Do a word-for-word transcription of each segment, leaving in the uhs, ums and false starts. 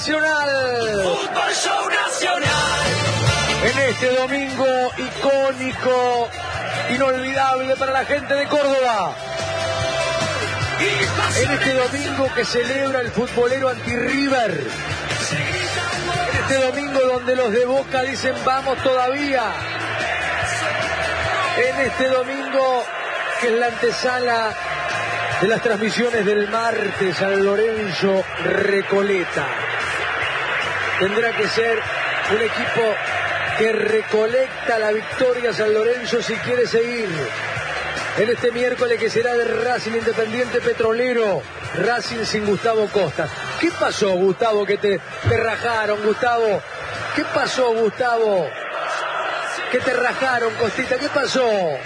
Nacional. Fútbol Show Nacional. En este domingo icónico, inolvidable para la gente de Córdoba. En este domingo que celebra el futbolero anti-River. En este domingo donde los de Boca dicen vamos todavía. En este domingo que es la antesala de las transmisiones del martes San Lorenzo Recoleta. Tendrá que ser un equipo que recolecta la victoria San Lorenzo si quiere seguir. En este miércoles que será de Racing Independiente Petrolero, Racing sin Gustavo Costa. ¿Qué pasó, Gustavo, que te, te rajaron, Gustavo? ¿Qué pasó, Gustavo? ¿Qué te rajaron, Costita? ¿Qué pasó?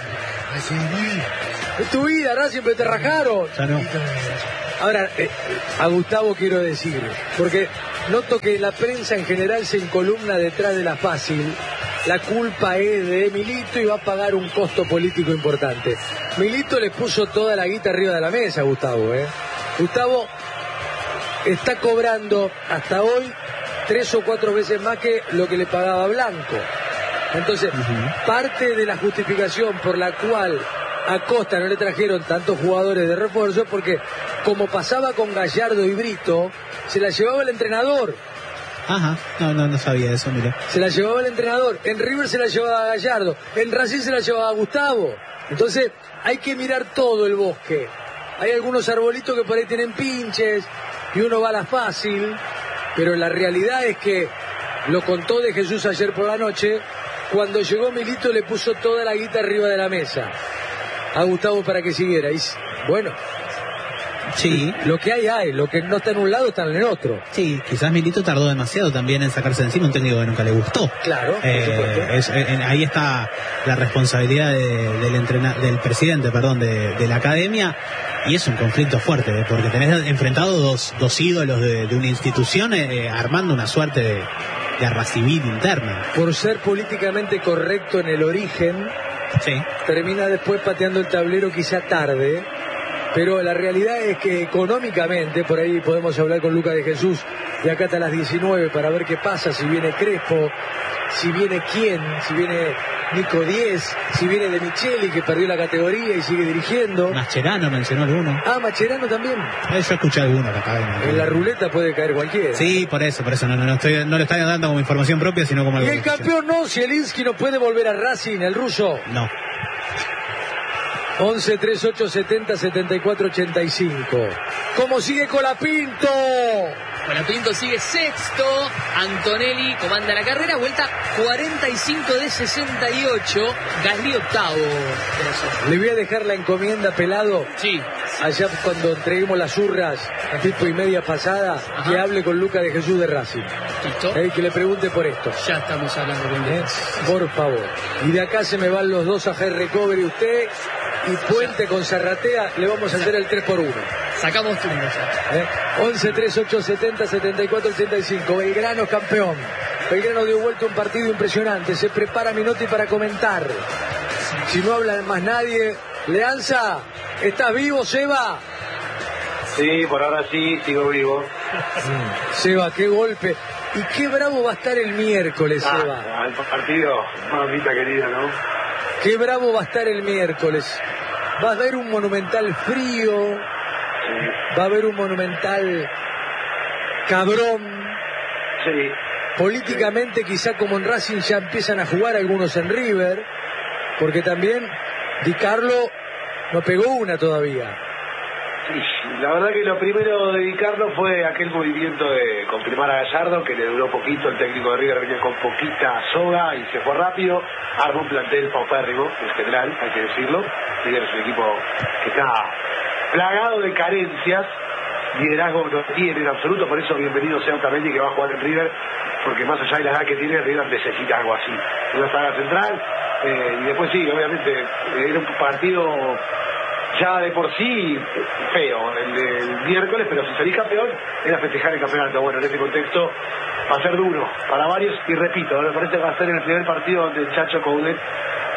En tu vida, ¿no? Siempre te rajaron. Ya no. Ahora, eh, a Gustavo quiero decir, porque noto que la prensa en general se encolumna detrás de la fácil. La culpa es de Milito y va a pagar un costo político importante. Milito le puso toda la guita arriba de la mesa, Gustavo, ¿eh? Gustavo está cobrando hasta hoy tres o cuatro veces más que lo que le pagaba Blanco. Entonces, uh-huh. parte de la justificación por la cual a Costa no le trajeron tantos jugadores de refuerzo, porque como pasaba con Gallardo y Brito, se la llevaba el entrenador. Ajá, no, no, no sabía eso, mira. Se la llevaba el entrenador. En River se la llevaba a Gallardo. En Racing se la llevaba a Gustavo. Entonces, hay que mirar todo el bosque. Hay algunos arbolitos que por ahí tienen pinches y uno va a la fácil, pero la realidad es que, lo contó De Jesús ayer por la noche, cuando llegó Milito le puso toda la guita arriba de la mesa a Gustavo para que siguiera. Y bueno, sí, lo que hay hay, lo que no está en un lado está en el otro. Sí, quizás Milito tardó demasiado también en sacarse de encima un técnico que nunca le gustó. Claro, por eh, supuesto. Es, en, ahí está la responsabilidad de, del entrena, del presidente, perdón, de, de la academia, y es un conflicto fuerte, ¿eh? Porque tenés enfrentado dos, dos ídolos de, de una institución eh, armando una suerte de, de guerra civil interna. Por ser políticamente correcto en el origen, sí, termina después pateando el tablero quizá tarde. Pero la realidad es que económicamente, por ahí podemos hablar con Lucas de Jesús de acá hasta las diecinueve para ver qué pasa, si viene Crespo, si viene quién, si viene Nico Diez, si viene De Micheli, que perdió la categoría y sigue dirigiendo. Mascherano mencionó alguno. Ah, Mascherano también. Eh, yo escuché alguno acá. En la ruleta puede caer cualquiera. Sí, por eso, por eso no, no, no, estoy, no lo estoy dando como información propia, sino como algo. Y el campeón no, Zielinski no puede volver a Racing, el ruso. No. once, treinta y ocho, setenta, setenta y cuatro, ochenta y cinco. ¿Cómo sigue Colapinto? Colapinto sigue sexto. Antonelli comanda la carrera. Vuelta cuarenta y cinco de sesenta y ocho. Gasly octavo. Le voy a dejar la encomienda, Pelado. Sí. Allá cuando entreguemos las urras a tipo y media pasada, ajá, que hable con Lucas de Jesús de Racing. ¿Listo? Eh, que le pregunte por esto. Ya estamos hablando con él. ¿Eh? Por favor. Y de acá se me van los dos a Head Recovery usted y Puente con Zarratea, le vamos a hacer el tres por uno. Sacamos turno ya. ¿Eh? once, treinta y ocho, setenta, setenta y cuatro, ochenta y cinco. Belgrano campeón. Belgrano dio vuelta un partido impresionante. Se prepara Minotti para comentar. Si no habla más nadie, Leanza, ¿estás vivo, Seba? Sí, por ahora sí, sigo vivo. Mm. Seba, qué golpe. Y qué bravo va a estar el miércoles, ah, Seba. El partido, mamita querida, ¿no? Qué bravo va a estar el miércoles. Va a haber un monumental frío. Sí. Va a haber un monumental cabrón. Sí. Políticamente, sí, quizá como en Racing ya empiezan a jugar algunos en River. Porque también Di Carlo no pegó una todavía. Sí, la verdad que lo primero de Di Carlo fue aquel movimiento de confirmar a Gallardo, que le duró poquito. El técnico de River venía con poquita soga y se fue rápido. Armó un plantel paupérrimo en general, hay que decirlo. River es un equipo que está plagado de carencias. Liderazgo no tiene en absoluto, por eso bienvenido sea Otamendi, que va a jugar en River, porque más allá de la edad que tiene, River necesita algo así. Una saga central, eh, y después sí, obviamente, era un partido ya de por sí feo el del miércoles, pero si salís campeón, era festejar el campeonato. Bueno, en este contexto va a ser duro para varios, y repito, me parece que va a ser el primer partido donde el Chacho Coudet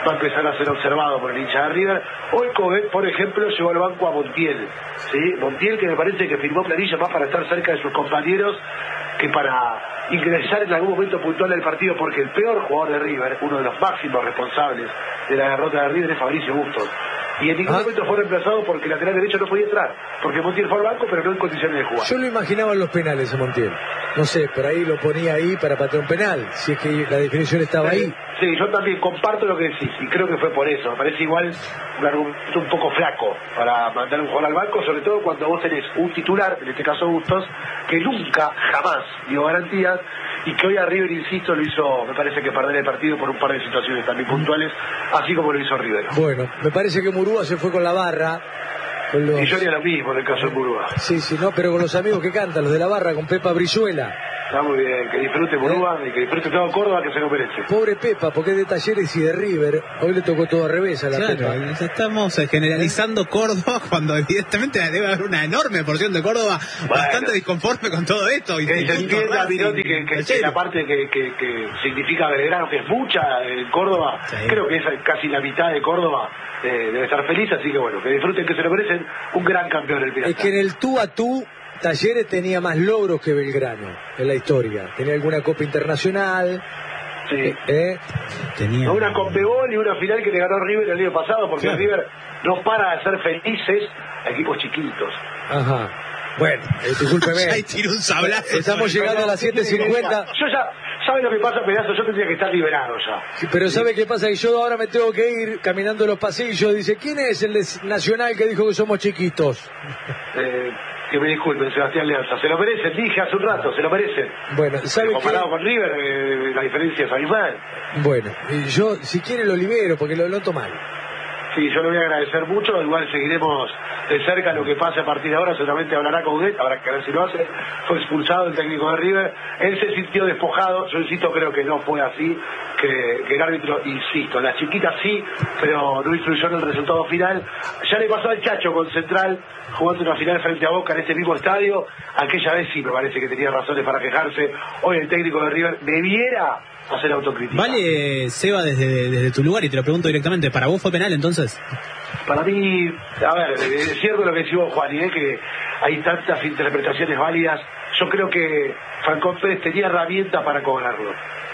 va a empezar a ser observado por el hincha de River. Hoy Coudet, por ejemplo, llevó al banco a Montiel, ¿sí? Montiel, que me parece que firmó planilla más para estar cerca de sus compañeros que para ingresar en algún momento puntual del partido, porque el peor jugador de River, uno de los máximos responsables de la derrota de River, es Fabricio Bustos. Y en ningún ¿Ah? momento fue reemplazado porque el lateral derecho no podía entrar, porque Montiel fue al banco, pero no en condiciones de jugar. Yo lo imaginaba en los penales a Montiel. No sé, por ahí lo ponía ahí para patear un penal, si es que la definición estaba ahí. Sí, yo también comparto lo que decís, y creo que fue por eso. Me parece igual un argumento un poco flaco para mandar un jugador al banco, sobre todo cuando vos tenés un titular, en este caso Bustos, que nunca, jamás dio garantías, y que hoy a River, insisto, lo hizo, me parece que perder el partido por un par de situaciones también puntuales, así como lo hizo River. Bueno, me parece que Murúa se fue con la barra. Con los... Y yo haría lo mismo en el caso de Murúa. Sí, sí, no, pero con los amigos que cantan, los de la barra, con Pepa Brizuela. Está muy bien, que disfrute Murúa y que disfrute todo Córdoba, que se lo merece. Pobre Pepa, porque es de Talleres y de River. Hoy le tocó todo al revés a la Claro, Pepa. estamos eh, generalizando Córdoba cuando evidentemente debe haber una enorme porción de Córdoba Bueno, bastante disconforme con todo esto. Y, que y se punto entienda, Racing, Minotti, que, que, que Talleres. la parte que, que, que significa Belgrano, que es mucha en Córdoba, Sí. creo que es casi la mitad de Córdoba, eh, debe estar feliz, así que bueno, que disfruten, que se lo merecen, un gran campeón el Pirata. Es que en el tú a tú, Talleres tenía más logros que Belgrano en la historia. Tenía alguna Copa Internacional. Sí. ¿eh? Tenía... No, una Conmebol y una final que le ganó River el año pasado, porque Claro. River no para de ser felices a equipos chiquitos. Ajá. Bueno, eh, discúlpeme. Ahí tiró un sablazo. Estamos llegando a las siete cincuenta. Yo ya, ¿sabe lo que pasa, pedazo? Yo tendría que estar liberado ya. Sí, pero ¿sabe qué pasa? Que yo ahora me tengo que ir caminando los pasillos. Dice, ¿quién es el de Nacional que dijo que somos chiquitos? Eh, que me disculpen, Sebastián Leanza. Se lo merecen, dije hace un rato, se lo merecen. Bueno, ¿sabe Pero comparado qué? con River, eh, la diferencia es animal. Bueno, y yo, si quiere, lo libero, porque lo noto mal. Sí, yo le voy a agradecer mucho, igual seguiremos de cerca lo que pase a partir de ahora, seguramente hablará con Coudet, habrá que ver si lo hace. Fue expulsado el técnico de River, él se sintió despojado, yo insisto, creo que no fue así, que, que el árbitro, insisto, la chiquita sí, pero no influyó en el resultado final. Ya le pasó al Chacho con Central, jugando una final frente a Boca en este mismo estadio, aquella vez sí me parece que tenía razones para quejarse, hoy el técnico de River debiera hacer autocrítica. Vale, Seba, desde, desde tu lugar, y te lo pregunto directamente, ¿para vos fue penal entonces? Para mí, a ver, es cierto lo que decimos, Juan, y es que hay tantas interpretaciones válidas. Yo creo que Falcón Pérez tenía herramientas para cobrarlo.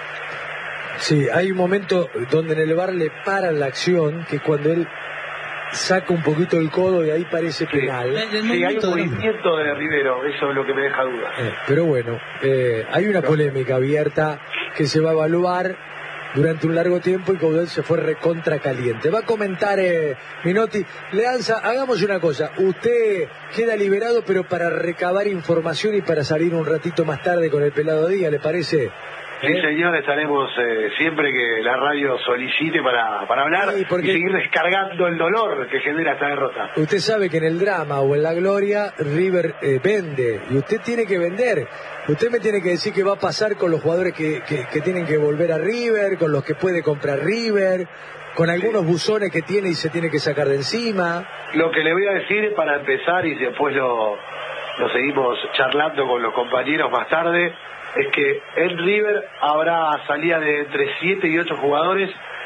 Sí, hay un momento donde en el bar le paran la acción, que cuando él saca un poquito el codo y ahí parece penal. El Sí, hay un movimiento del hombre. movimiento de Rivero, eso es lo que me deja duda. Eh, pero bueno, eh, hay una polémica abierta que se va a evaluar durante un largo tiempo y Coudet se fue recontra caliente. Va a comentar eh, Minotti. Leanza, hagamos una cosa. Usted queda liberado, pero para recabar información y para salir un ratito más tarde con el Pelado Díaz, ¿le parece? Sí, ¿Eh? señor, estaremos eh, siempre que la radio solicite para, para hablar Sí, porque- y seguir descargando el dolor que genera esta derrota. Usted sabe que en el drama o en la gloria River eh, vende y usted tiene que vender. Usted me tiene que decir qué va a pasar con los jugadores que, que, que tienen que volver a River, con los que puede comprar River, con algunos buzones que tiene y se tiene que sacar de encima. Lo que le voy a decir para empezar y después lo, lo seguimos charlando con los compañeros más tarde, es que en River habrá salida de entre siete y ocho jugadores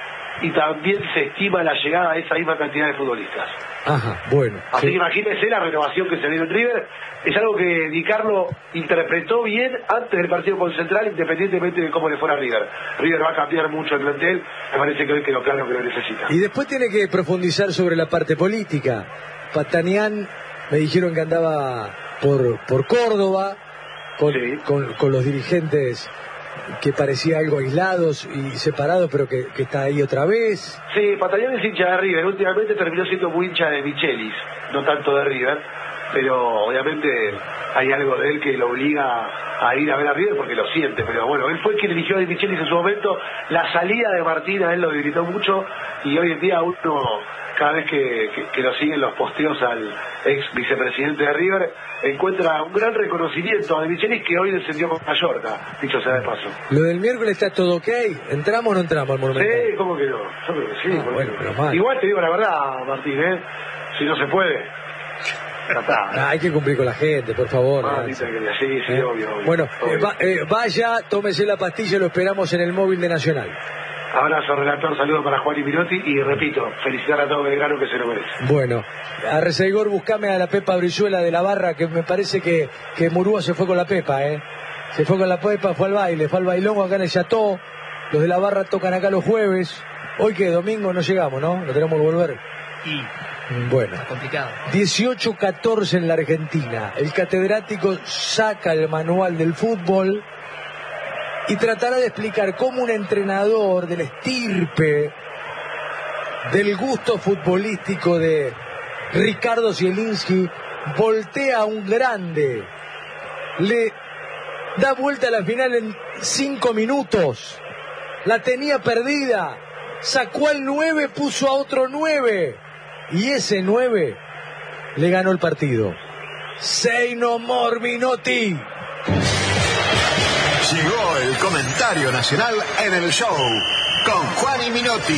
y también se estima la llegada a esa misma cantidad de futbolistas. Ajá, bueno. Así sí. que imagínense la renovación que se viene en River. Es algo que Di Carlo interpretó bien antes del partido con Central, independientemente de cómo le fuera a River. River va a cambiar mucho el plantel, me parece que hoy quedó claro que lo necesita. Y después tiene que profundizar sobre la parte política. Patanián me dijeron que andaba por, por Córdoba, con, Sí. con, con los dirigentes que parecía algo aislados y separados, pero que, que está ahí otra vez. Sí, Patanián es hincha de River, últimamente terminó siendo muy hincha de Michelis, no tanto de River, pero obviamente hay algo de él que lo obliga a ir a ver a River porque lo siente, pero bueno, él fue quien eligió a De Michelis en su momento, la salida de Martín a él lo debilitó mucho y hoy en día uno, cada vez que, que, que lo siguen los posteos al ex vicepresidente de River, encuentra un gran reconocimiento a De Michelis que hoy descendió con Mallorca, dicho sea de paso. Lo del miércoles está todo ok. ¿Entramos o no entramos al Monumental? Sí, ¿cómo que no? Yo creo que sí. Ah, ¿por qué bueno, no? pero mal. Igual te digo la verdad, Martín, ¿eh? Si no se puede, ya está. Ah, hay que cumplir con la gente, por favor. Ah, Leanza. dice que sí, sí, ¿Eh? obvio, obvio. Bueno, Obvio. eh, va- eh, vaya, tómese la pastilla, lo esperamos en el móvil de Nacional. Abrazo, relator, saludos para Juan y Mirotti y repito, felicitar a todo Belgrano que se lo merece. Bueno, a Reseigor buscame a la Pepa Brizuela de la barra, que me parece que, que Murúa se fue con la Pepa, ¿eh? Se fue con la Pepa, fue al baile, fue al bailongo acá en el Chateau. Los de la barra tocan acá los jueves. Hoy que domingo no llegamos, ¿no? Lo tenemos que volver. Y bueno, complicado. dieciocho catorce en la Argentina. El catedrático saca el manual del fútbol y tratará de explicar cómo un entrenador del estirpe, del gusto futbolístico de Ricardo Zielinski, voltea a un grande, le da vuelta a la final en cinco minutos, la tenía perdida, sacó al nueve, puso a otro nueve, y ese nueve le ganó el partido. Say no more, Minotti. Llegó el comentario nacional en el show con Juan y Minotti.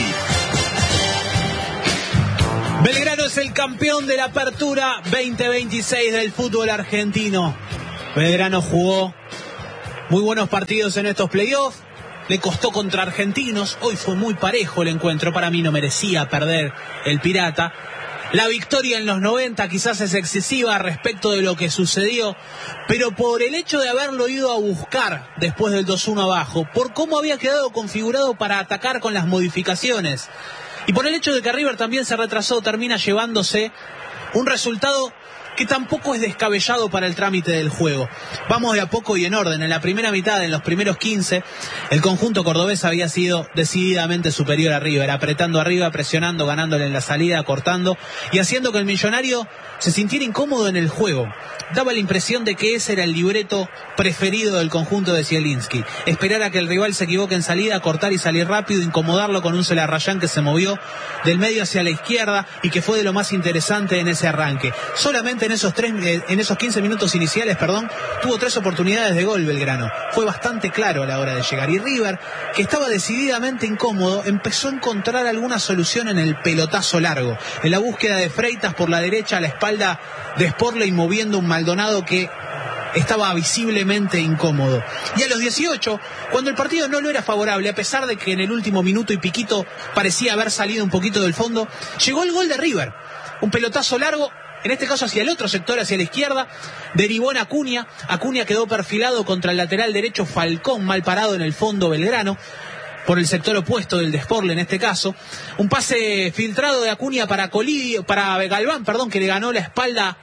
Belgrano es el campeón de la Apertura veinte veintiséis del fútbol argentino. Belgrano jugó muy buenos partidos en estos playoffs. Le costó contra Argentinos. Hoy fue muy parejo el encuentro. Para mí no merecía perder el Pirata. La victoria en los noventa quizás es excesiva respecto de lo que sucedió, pero por el hecho de haberlo ido a buscar después del dos uno abajo, por cómo había quedado configurado para atacar con las modificaciones, y por el hecho de que River también se retrasó, termina llevándose un resultado que tampoco es descabellado para el trámite del juego. Vamos de a poco y en orden. En la primera mitad, en los primeros quince, el conjunto cordobés había sido decididamente superior a River, apretando arriba, presionando, ganándole en la salida, cortando y haciendo que el millonario se sintiera incómodo en el juego. Daba la impresión de que ese era el libreto preferido del conjunto de Zielinski. Esperar a que el rival se equivoque en salida, cortar y salir rápido, incomodarlo con un Celarrayán que se movió del medio hacia la izquierda y que fue de lo más interesante en ese arranque. Solamente en esos tres, en esos quince minutos iniciales, perdón, tuvo tres oportunidades de gol Belgrano. Fue bastante claro a la hora de llegar. Y River, que estaba decididamente incómodo, empezó a encontrar alguna solución en el pelotazo largo, en la búsqueda de Freitas por la derecha a la espalda de Sporley, moviendo un Maldonado que estaba visiblemente incómodo. Y a los dieciocho, cuando el partido no lo era favorable, a pesar de que en el último minuto y piquito parecía haber salido un poquito del fondo, llegó el gol de River. Un pelotazo largo, en este caso hacia el otro sector, hacia la izquierda, derivó en Acuña. Acuña quedó perfilado contra el lateral derecho Falcón, mal parado en el fondo Belgrano, por el sector opuesto del de Sporle en este caso. Un pase filtrado de Acuña para Colidio, para Galván, perdón, que le ganó la espalda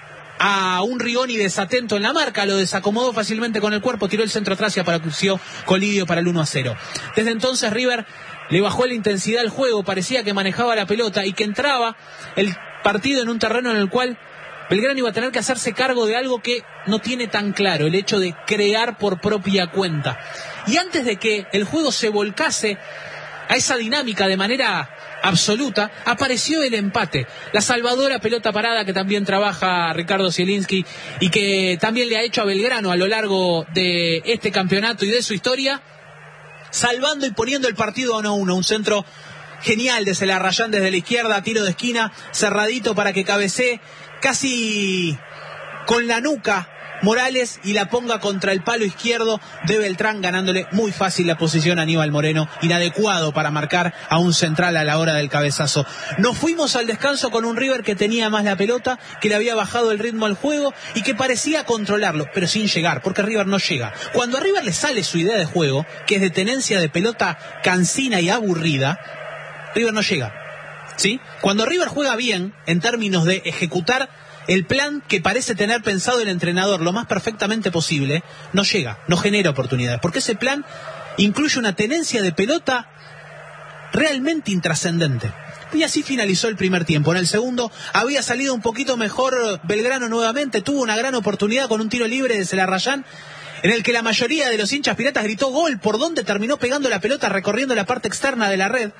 a un Rigoni desatento en la marca, lo desacomodó fácilmente con el cuerpo, tiró el centro atrás y apareció Colidio para el uno a cero. Desde entonces River le bajó la intensidad al juego, parecía que manejaba la pelota y que entraba el partido en un terreno en el cual Belgrano iba a tener que hacerse cargo de algo que no tiene tan claro, el hecho de crear por propia cuenta. Y antes de que el juego se volcase a esa dinámica de manera absoluta, apareció el empate, la salvadora pelota parada que también trabaja Ricardo Zielinski y que también le ha hecho a Belgrano a lo largo de este campeonato y de su historia, salvando y poniendo el partido uno a uno. Un centro genial de Celarrayán desde la izquierda, tiro de esquina, cerradito para que cabecee casi con la nuca Morales y la ponga contra el palo izquierdo de Beltrán, ganándole muy fácil la posición a Aníbal Moreno, inadecuado para marcar a un central a la hora del cabezazo. Nos fuimos al descanso con un River que tenía más la pelota, que le había bajado el ritmo al juego y que parecía controlarlo, pero sin llegar, porque River no llega. Cuando a River le sale su idea de juego, que es de tenencia de pelota cansina y aburrida, River no llega, ¿sí? Cuando River juega bien, en términos de ejecutar el plan que parece tener pensado el entrenador lo más perfectamente posible, no llega, no genera oportunidades, porque ese plan incluye una tenencia de pelota realmente intrascendente. Y así finalizó el primer tiempo. En el segundo había salido un poquito mejor Belgrano nuevamente, tuvo una gran oportunidad con un tiro libre de Celarrayán, en el que la mayoría de los hinchas piratas gritó gol, por donde terminó pegando la pelota recorriendo la parte externa de la red.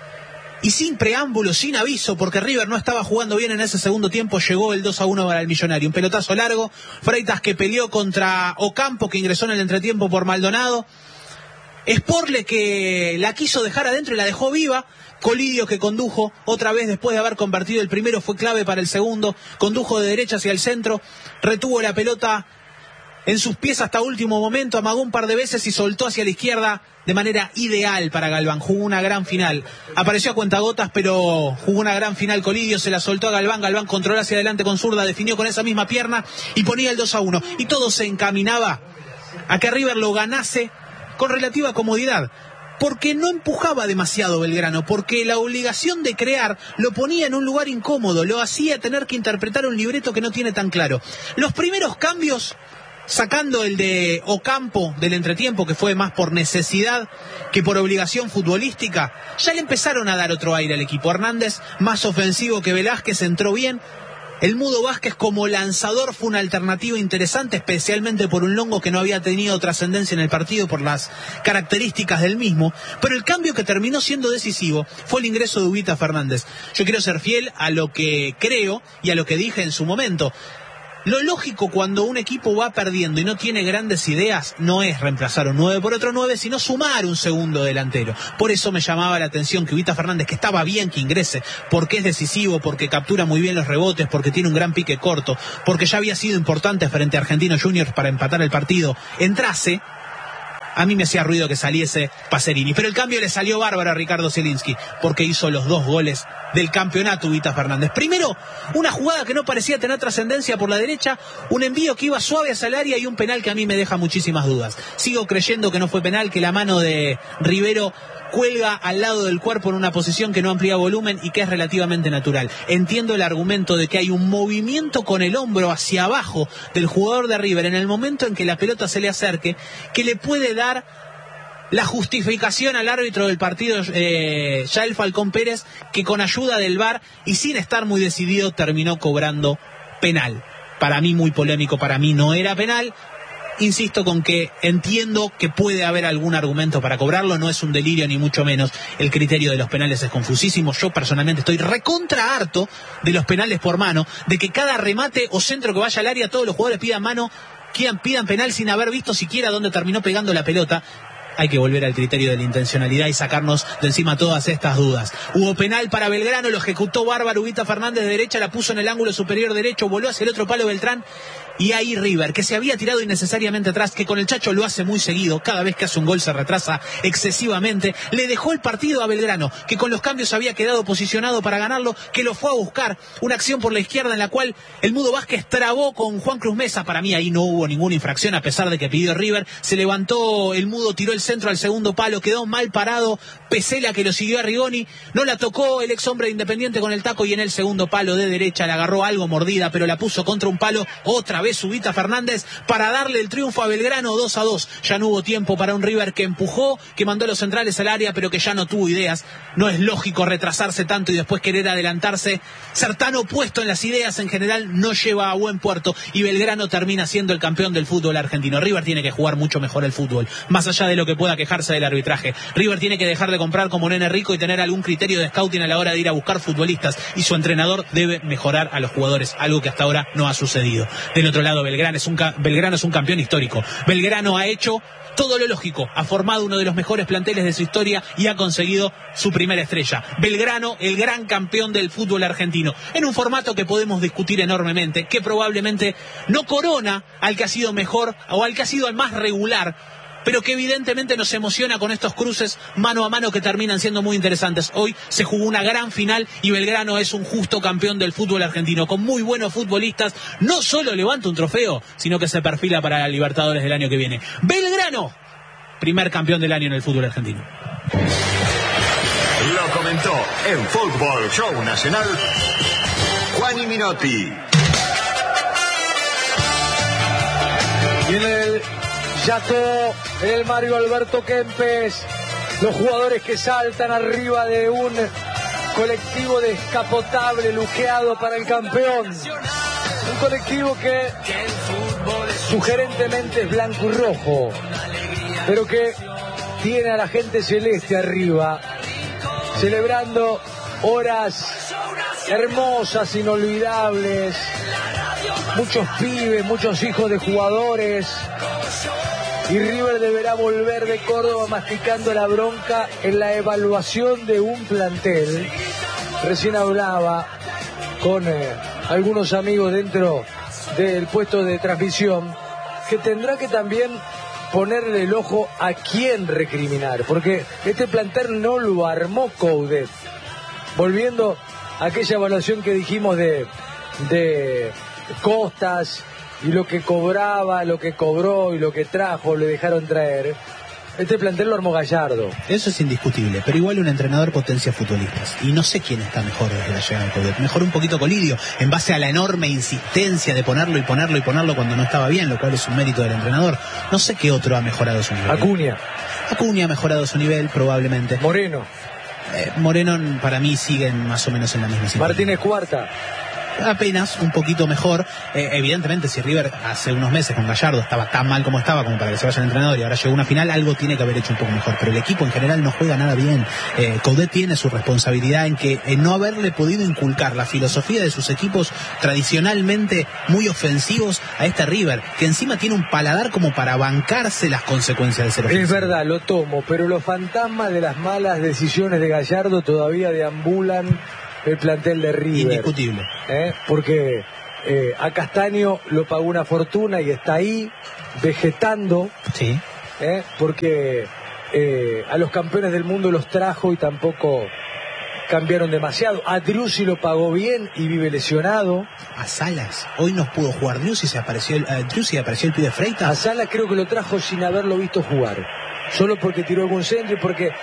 Y sin preámbulo, sin aviso, porque River no estaba jugando bien en ese segundo tiempo, llegó el dos a uno para el Millonario. Un pelotazo largo, Freitas que peleó contra Ocampo, que ingresó en el entretiempo por Maldonado. Sporle que la quiso dejar adentro y la dejó viva. Colidio que condujo otra vez después de haber convertido el primero, fue clave para el segundo. Condujo de derecha hacia el centro, retuvo la pelota en sus pies hasta último momento, amagó un par de veces y soltó hacia la izquierda de manera ideal para Galván. Jugó una gran final. Apareció a cuentagotas, pero jugó una gran final Colidio, se la soltó a Galván. Galván controló hacia adelante con zurda, definió con esa misma pierna y ponía el dos a uno. Y todo se encaminaba a que River lo ganase con relativa comodidad, porque no empujaba demasiado Belgrano, porque la obligación de crear lo ponía en un lugar incómodo, lo hacía tener que interpretar un libreto que no tiene tan claro. Los primeros cambios, sacando el de Ocampo del entretiempo, que fue más por necesidad que por obligación futbolística, ya le empezaron a dar otro aire al equipo. Hernández, más ofensivo que Velázquez, entró bien. El Mudo Vázquez como lanzador fue una alternativa interesante, especialmente por un Longo que no había tenido trascendencia en el partido por las características del mismo. Pero el cambio que terminó siendo decisivo fue el ingreso de Ubita Fernández. Yo quiero ser fiel a lo que creo y a lo que dije en su momento. Lo lógico cuando un equipo va perdiendo y no tiene grandes ideas no es reemplazar un nueve por otro nueve, sino sumar un segundo delantero. Por eso me llamaba la atención que Ubita Fernández, que estaba bien que ingrese, porque es decisivo, porque captura muy bien los rebotes, porque tiene un gran pique corto, porque ya había sido importante frente a Argentinos Juniors para empatar el partido, entrase. A mí me hacía ruido que saliese Pacerini, pero el cambio le salió bárbaro a Ricardo Zielinski, porque hizo los dos goles del campeonato Ubita Fernández. Primero, una jugada que no parecía tener trascendencia por la derecha, un envío que iba suave hacia el área y un penal que a mí me deja muchísimas dudas. Sigo creyendo que no fue penal, que la mano de Rivero cuelga al lado del cuerpo en una posición que no amplía volumen y que es relativamente natural. Entiendo el argumento de que hay un movimiento con el hombro hacia abajo del jugador de River en el momento en que la pelota se le acerque, que le puede dar la justificación al árbitro del partido, eh, Yael Falcón Pérez, que con ayuda del V A R y sin estar muy decidido terminó cobrando penal. Para mí muy polémico, para mí no era penal. Insisto con que entiendo que puede haber algún argumento para cobrarlo, no es un delirio ni mucho menos, el criterio de los penales es confusísimo. Yo personalmente estoy recontra harto de los penales por mano, de que cada remate o centro que vaya al área todos los jugadores pidan mano, pidan, pidan penal sin haber visto siquiera dónde terminó pegando la pelota. Hay que volver al criterio de la intencionalidad y sacarnos de encima todas estas dudas. Hubo penal para Belgrano, lo ejecutó bárbaro Ubita Fernández de derecha, la puso en el ángulo superior derecho, voló hacia el otro palo Beltrán. Y ahí River, que se había tirado innecesariamente atrás, que con el Chacho lo hace muy seguido, cada vez que hace un gol se retrasa excesivamente, le dejó el partido a Belgrano, que con los cambios había quedado posicionado para ganarlo, que lo fue a buscar, una acción por la izquierda en la cual el Mudo Vázquez trabó con Juan Cruz Mesa. Para mí ahí no hubo ninguna infracción, a pesar de que pidió River, se levantó el Mudo, tiró el centro al segundo palo, quedó mal parado Pesela, que lo siguió a Rigoni, no la tocó el ex hombre de Independiente con el taco y en el segundo palo de derecha la agarró algo mordida, pero la puso contra un palo, otra vez Ubita Fernández para darle el triunfo a Belgrano. Dos a dos, ya no hubo tiempo para un River que empujó, que mandó a los centrales al área, pero que ya no tuvo ideas. No es lógico retrasarse tanto y después querer adelantarse, ser tan opuesto en las ideas en general no lleva a buen puerto y Belgrano termina siendo el campeón del fútbol argentino. River tiene que jugar mucho mejor el fútbol, más allá de lo que pueda quejarse del arbitraje. River tiene que dejar de comprar como nene rico y tener algún criterio de scouting a la hora de ir a buscar futbolistas, y su entrenador debe mejorar a los jugadores, algo que hasta ahora no ha sucedido. Del otro lado, Belgrano es un, Belgrano es un campeón histórico. Belgrano ha hecho todo lo lógico, ha formado uno de los mejores planteles de su historia y ha conseguido su primera estrella. Belgrano, el gran campeón del fútbol argentino, en un formato que podemos discutir enormemente, que probablemente no corona al que ha sido mejor o al que ha sido el más regular, pero que evidentemente nos emociona con estos cruces mano a mano que terminan siendo muy interesantes. Hoy se jugó una gran final y Belgrano es un justo campeón del fútbol argentino, con muy buenos futbolistas. No solo levanta un trofeo, sino que se perfila para la Libertadores del año que viene. Belgrano, primer campeón del año en el fútbol argentino. Lo comentó en Fútbol Show Nacional Juani Minotti. Y en el Yato, en el Mario Alberto Kempes, los jugadores que saltan arriba de un colectivo descapotable luqueado para el campeón. Un colectivo que sugerentemente es blanco y rojo, pero que tiene a la gente celeste arriba, celebrando horas hermosas, inolvidables, muchos pibes, muchos hijos de jugadores. Y River deberá volver de Córdoba masticando la bronca en la evaluación de un plantel. Recién hablaba con eh, algunos amigos dentro del puesto de transmisión que tendrá que también ponerle el ojo a quién recriminar, porque este plantel no lo armó Coudet. Volviendo a aquella evaluación que dijimos de, de Costas y lo que cobraba, lo que cobró y lo que trajo, le dejaron traer. Este plantel lo armó Gallardo. Eso es indiscutible, pero igual un entrenador potencia futbolistas. Y no sé quién está mejor desde la llegada de Coudet. Mejor un poquito Colidio, en base a la enorme insistencia de ponerlo y ponerlo y ponerlo cuando no estaba bien, lo cual es un mérito del entrenador. No sé qué otro ha mejorado su nivel. Acuña. Acuña ha mejorado su nivel, probablemente. Moreno. Eh, Moreno para mí sigue más o menos en la misma situación. Martínez Cuarta. Apenas un poquito mejor. Eh, evidentemente, si River hace unos meses con Gallardo estaba tan mal como estaba, como para que se vaya el entrenador, y ahora llegó a una final, algo tiene que haber hecho un poco mejor. Pero el equipo en general no juega nada bien. Eh, Coudet tiene su responsabilidad en que en no haberle podido inculcar la filosofía de sus equipos tradicionalmente muy ofensivos a este River, que encima tiene un paladar como para bancarse las consecuencias de ser ofensivo. Es verdad, lo tomo, pero los fantasmas de las malas decisiones de Gallardo todavía deambulan el plantel de River. Indiscutible. ¿Eh? Porque eh, a Castaño lo pagó una fortuna y está ahí, vegetando. Sí. ¿Eh? Porque eh, a los campeones del mundo los trajo y tampoco cambiaron demasiado. A Driussi lo pagó bien y vive lesionado. A Salas, hoy no pudo jugar Driussi, se apareció el, uh, Driussi apareció el pibe Freitas. A Salas creo que lo trajo sin haberlo visto jugar. Solo porque tiró algún centro y porque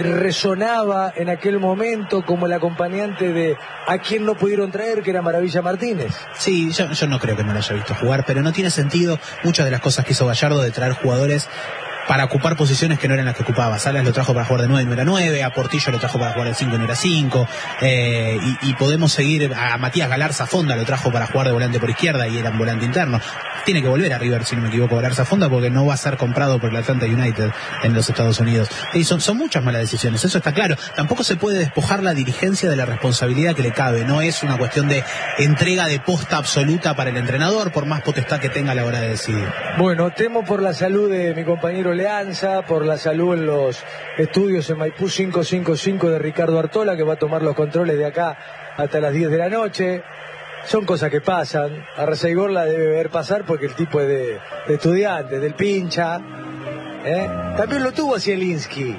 resonaba en aquel momento como el acompañante de a quien no pudieron traer, que era Maravilla Martínez. Sí, yo, yo no creo que no lo haya visto jugar, pero no tiene sentido muchas de las cosas que hizo Gallardo de traer jugadores para ocupar posiciones que no eran las que ocupaba. Salas lo trajo para jugar de nueve y no era nueve, a Portillo lo trajo para jugar de cinco y no era cinco, eh, y, y podemos seguir, a Matías Galarza Fonda lo trajo para jugar de volante por izquierda y era un volante interno. Tiene que volver a River, si no me equivoco, Galarza Fonda, porque no va a ser comprado por el Atlanta United en los Estados Unidos. Y son, son muchas malas decisiones, eso está claro. Tampoco se puede despojar la dirigencia de la responsabilidad que le cabe. No es una cuestión de entrega de posta absoluta para el entrenador, por más potestad que tenga a la hora de decidir. Bueno, temo por la salud de mi compañero Leanza, por la salud en los estudios en Maipú quinientos cincuenta y cinco de Ricardo Artola, que va a tomar los controles de acá hasta las diez de la noche. Son cosas que pasan. A Reseguor la debe ver pasar porque el tipo es de, de estudiante, del pincha. ¿Eh? También lo tuvo Zielinski.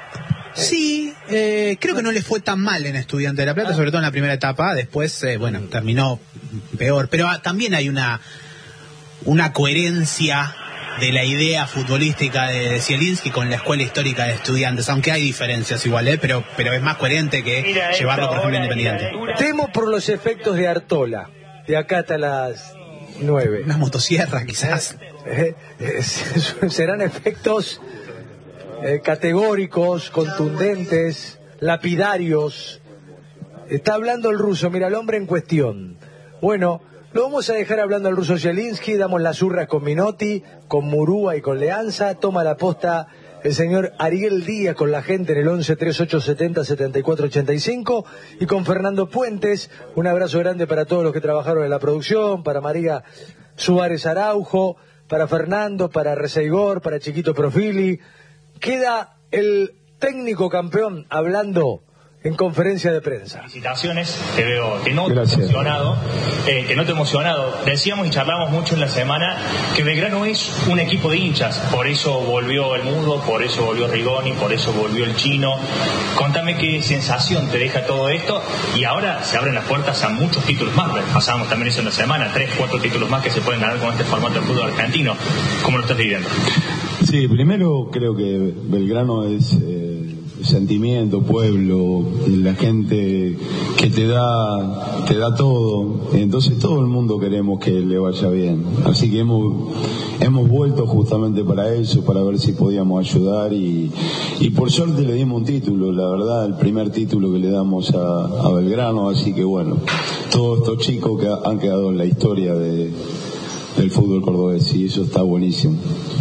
Sí, eh, creo que no le fue tan mal en Estudiante de La Plata, ah. sobre todo en la primera etapa. Después, eh, bueno, terminó peor. Pero ah, también hay una, una coherencia de la idea futbolística de Zielinski con la escuela histórica de Estudiantes, aunque hay diferencias igual, ¿eh? pero, pero es más coherente que mira llevarlo, por ejemplo, a Independiente. Temo por los efectos de Artola, de acá hasta las nueve. Una motosierra, quizás. Eh, eh, eh, serán efectos eh, categóricos, contundentes, lapidarios. Está hablando el ruso, mira, el hombre en cuestión. Bueno, lo vamos a dejar hablando al ruso Zielinski, damos las urras con Minotti, con Murúa y con Leanza, toma la posta el señor Ariel Díaz con la gente en el once treinta y ocho setenta setenta y cuatro ochenta y cinco y con Fernando Puentes, un abrazo grande para todos los que trabajaron en la producción, para María Suárez Araujo, para Fernando, para Reseguor, para Chiquito Profili. Queda el técnico campeón hablando en conferencia de prensa. Felicitaciones, te veo que no te he emocionado, eh, que no te he emocionado. Decíamos y charlamos mucho en la semana que Belgrano es un equipo de hinchas, por eso volvió el Mudo, por eso volvió Rigoni, por eso volvió el Chino. Contame qué sensación te deja todo esto, y ahora se abren las puertas a muchos títulos más. Pasábamos también eso en la semana, tres, cuatro títulos más que se pueden ganar con este formato de fútbol argentino. ¿Cómo lo estás viviendo? Sí, primero creo que Belgrano es eh, sentimiento, pueblo, la gente que te da te da todo, entonces todo el mundo queremos que le vaya bien, así que hemos hemos vuelto justamente para eso, para ver si podíamos ayudar, y, y por suerte le dimos un título, la verdad, el primer título que le damos a, a Belgrano, así que bueno, todos estos chicos que han quedado en la historia de, del fútbol cordobés, y eso está buenísimo.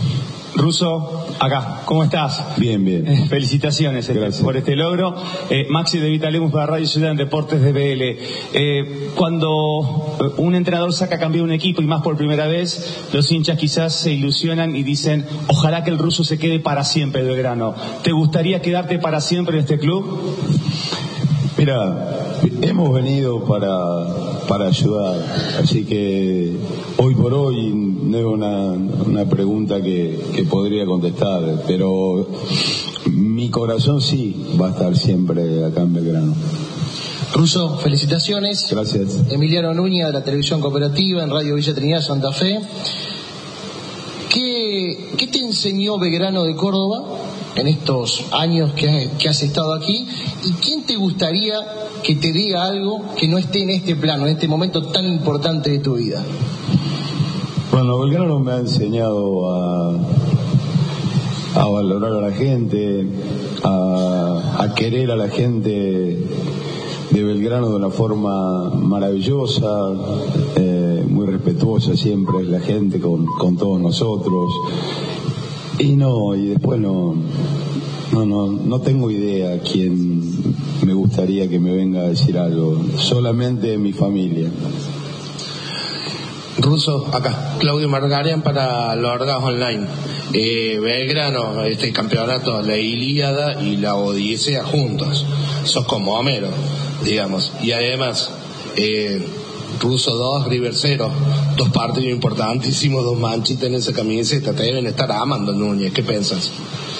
Ruso, acá, ¿cómo estás? Bien, bien. Eh, felicitaciones este, por este logro. Eh, Maxi de Vitalemus para Radio Ciudad en Deportes de B L. Eh, cuando un entrenador saca a cambiar un equipo, y más por primera vez, los hinchas quizás se ilusionan y dicen, ojalá que el ruso se quede para siempre, Belgrano. ¿Te gustaría quedarte para siempre en este club? Mira, Hemos venido para, para ayudar, así que hoy por hoy no es una, una pregunta que, que podría contestar, pero mi corazón sí va a estar siempre acá en Belgrano. Russo, felicitaciones. Gracias. Emiliano Núñez, de la Televisión Cooperativa, en Radio Villa Trinidad, Santa Fe. ¿Qué, qué te enseñó Belgrano de Córdoba en estos años que, que has estado aquí? ¿Y quién te gustaría que te diga algo que no esté en este plano, en este momento tan importante de tu vida? Bueno, Belgrano me ha enseñado a, a valorar a la gente, a, a querer a la gente de Belgrano de una forma maravillosa, eh, muy respetuosa siempre la gente con, con todos nosotros. Y no, y después no, no, no, no tengo idea quién me gustaría que me venga a decir algo, solamente mi familia. Russo, acá, Claudio Margarian para Largas Online. Eh, Belgrano, este campeonato, la Ilíada y la Odisea juntos. Sos como Homero, digamos. Y además, eh, Russo dos, River cero, dos partidos importantísimos, dos manchitas en esa camiseta. Te deben estar amando, Núñez. ¿Qué piensas?